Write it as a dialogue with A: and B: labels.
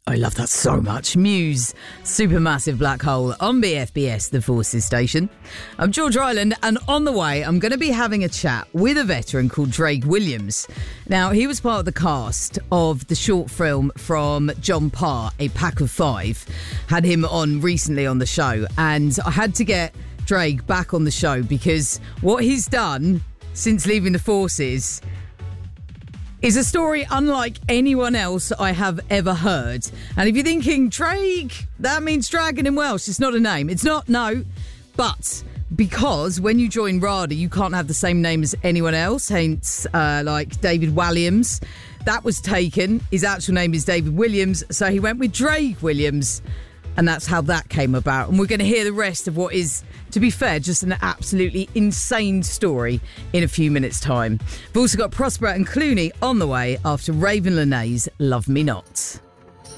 A: I love that so much. Muse, Supermassive Black Hole on BFBS, the Forces station. I'm George Ryland, and on the way, I'm going to be having a chat with a veteran called Drake Williams. Now, he was part of the cast of the short film from John Parr, A Pack of Five. Had him on recently on the show, and I had to get Drake back on the show because what he's done since leaving the Forces is a story unlike anyone else I have ever heard. And if you're thinking, Drake, that means dragon in Welsh. It's not a name. It's not, no. But because when you join RADA, you can't have the same name as anyone else, hence like David Walliams. That was taken. His actual name is David Williams. So he went with Drake Williams. And that's how that came about. And we're going to hear the rest of what is, to be fair, just an absolutely insane story in a few minutes' time. We've also got Prosper and Clooney on the way after Raven Lenae's Love Me Not.